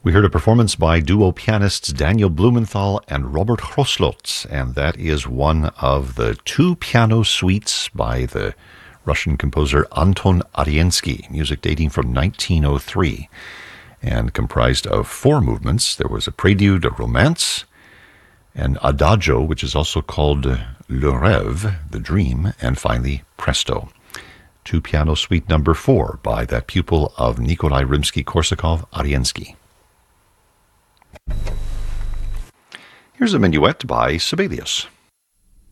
We heard a performance by duo pianists Daniel Blumenthal and Robert Hroslotz, and that is one of the two piano suites by the Russian composer Anton Ariensky, music dating from 1903, and comprised of four movements. There was a prelude, a romance, an adagio, which is also called Le Rêve, the dream, and finally Presto. Two piano suite number 4 by that pupil of Nikolai Rimsky-Korsakov, Ariensky. Here's a minuet by Sibelius.